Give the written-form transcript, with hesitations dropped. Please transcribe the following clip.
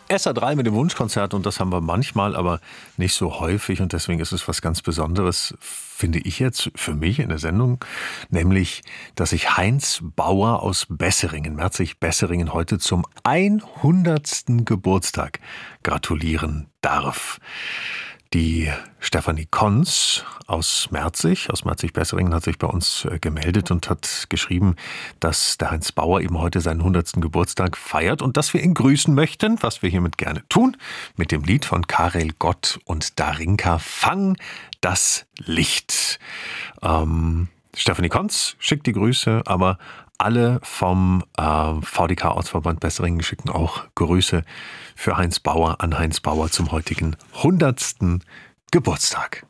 SA3 mit dem Wunschkonzert und das haben wir manchmal, aber nicht so häufig und deswegen ist es was ganz Besonderes, finde ich jetzt für mich in der Sendung, nämlich, dass ich Heinz Bauer aus Besseringen, Merzig-Besseringen, heute zum 100. Geburtstag gratulieren darf. Die Stefanie Konz aus Merzig-Besseringen, hat sich bei uns gemeldet und hat geschrieben, dass der Heinz Bauer eben heute seinen 100. Geburtstag feiert und dass wir ihn grüßen möchten, was wir hiermit gerne tun, mit dem Lied von Karel Gott und Darinka, Fang das Licht. Stefanie Konz schickt die Grüße, aber alle vom VDK-Ortsverband Besseringen schicken auch Grüße für Heinz Bauer an Heinz Bauer zum heutigen 100. Geburtstag.